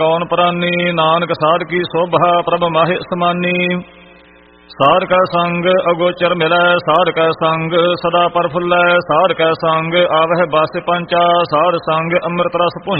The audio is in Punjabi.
ਕੌਣ ਪ੍ਰਾਨੀ ਨਾਨਕ ਸਾਧ ਕੀ ਸੋਭਾ ਪ੍ਰਭ ਮਾਹਿ ਸਮਾਨੀ। ਸਾਧ ਕੈ ਸੰਗ ਅਗੋਚਰ ਮਿਲੈ ਸਾਧ ਕੈ ਸੰਗ ਸਦਾ ਪ੍ਰਫੁੱਲੈ। ਸਾਧ ਕੈ ਸੰਗ ਆਵਹਿ ਬਸ ਪੰਚਾ ਸਾਧ ਸੰਗ ਅੰਮ੍ਰਿਤ ਰਸ ਭੁੰਜੈ।